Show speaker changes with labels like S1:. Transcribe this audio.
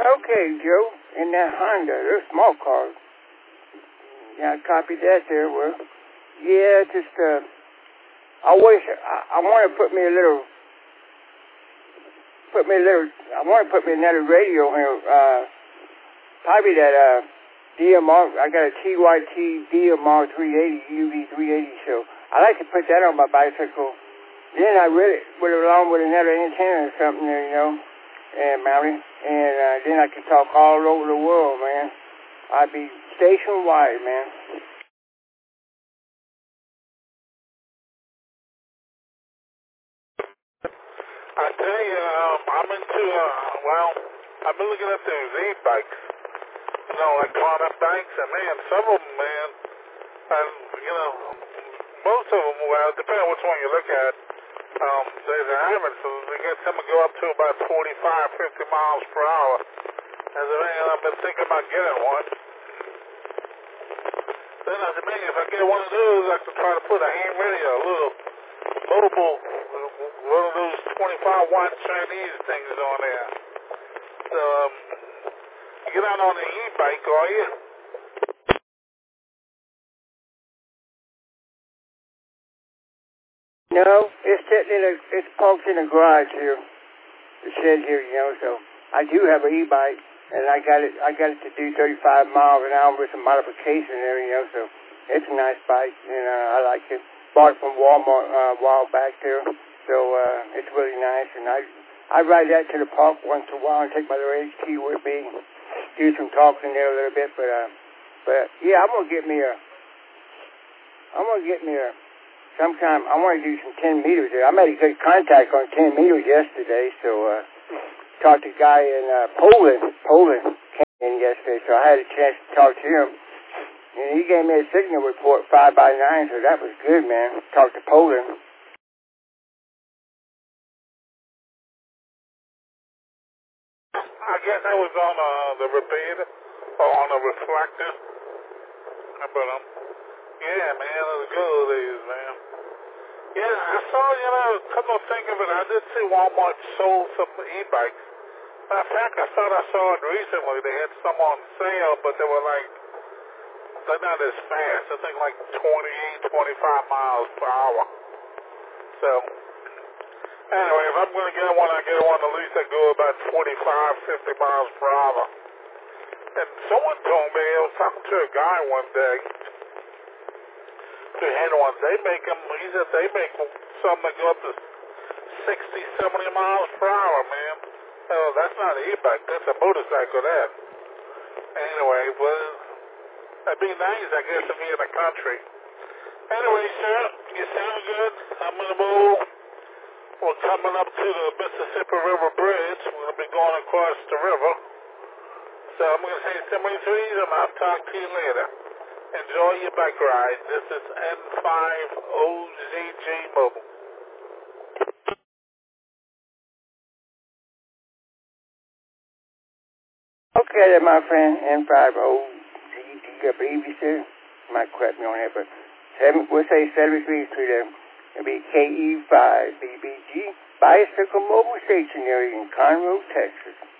S1: Okay, Joe, in that Honda, they're small cars. Yeah, I copied that there. Well, yeah, just, I wish, I want to put me another radio here, probably that, DMR, I got a TYT DMR 380, UV 380, so I like to put that on my bicycle. Then I really, along with another antenna or something there, you know, and mount it, and then I could talk all over the world, man. I'd be station-wide, man.
S2: I tell you, I'm into, I've been looking at those e-bikes, you know, like climb-up bikes, and man, some of them, man, and, you know, most of them, well, depending on which one you look at, there's an average, so they get some go up to about 45, 50 miles per hour. As a man, I've been thinking about getting one. Then I said, man, if I get one of those, I can try to put a ham radio, a little mobile, one of those 25-watt Chinese things on there. So, you get out on the e-bike, are you?
S1: No, it's sitting it's parked in a garage here. It says here, you know, so I do have an e-bike, and I got it to do 35 miles an hour with some modification there, you know, so it's a nice bike, and I like it. Bought it from Walmart a while back there, so it's really nice, and I ride that to the park once in a while and take my little HT with me, do some talking there a little bit, but yeah, I'm gonna get me a sometime. I want to do some 10 meters there. I made a good contact on 10 meters yesterday, so talked to a guy in Poland came in yesterday, so I had a chance to talk to him. And he gave me a signal report 5x9, so that was good, man. Talked to Poland.
S2: I guess I was on the repeater, or on a reflector. But, yeah, man, it was good old days, man. Yeah, I saw, you know, come to think of it, I did see Walmart sold some e-bikes. Matter of fact, I thought I saw it recently. They had some on sale, but they were like, they're not as fast. I think like 28, 25 miles per hour. So, anyway, if I'm going to get one, I get one at least that go about 45, 50 miles per hour. And someone told me, I was talking to a guy one day, who had one. They make them, he said they make some that go up to 60, 70 miles per hour, man. Oh, that's not an e-bike, that's a motorcycle, that. Anyway, well, that'd be nice, I guess, to be in the country. Anyway, sir, you sound good. I'm going to move. We're coming up to the Mississippi River Bridge. We're going to be going across the river. So I'm going to say so many things, and I'll talk to you later. Enjoy your bike ride. This is N5OZG Mobile.
S1: Okay then, my friend, N5OZG, I believe you said. Might correct me on that, but we'll say 73 Street there. It'll be KE5BBG Bicycle Mobile Stationary in Conroe, Texas.